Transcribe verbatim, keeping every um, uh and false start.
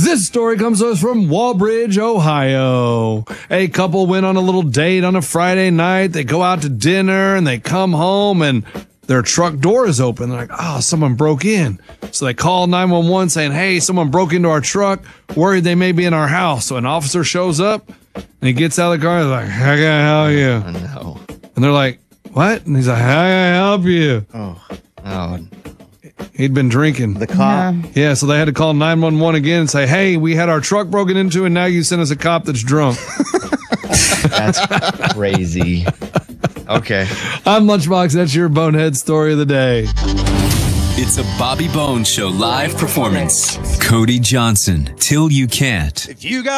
This story comes to us from Walbridge, Ohio. A couple went on a little date on a Friday night. They go out to dinner and they come home and their truck door is open. They're like, oh, someone broke in. So they call nine one one saying, hey, someone broke into our truck. Worried they may be in our house. So an officer shows up and he gets out of the car. He's like, how can I help you? Oh, no. And they're like, what? And he's like, how can I help you? Oh, oh. He'd been drinking. The cop. Yeah. Yeah, so they had to call nine one one again and say, hey, we had our truck broken into and now you sent us a cop that's drunk. That's crazy. Okay. I'm Lunchbox. That's your bonehead story of the day. It's a Bobby Bones Show live performance. Cody Johnson, Till You Can't. If you got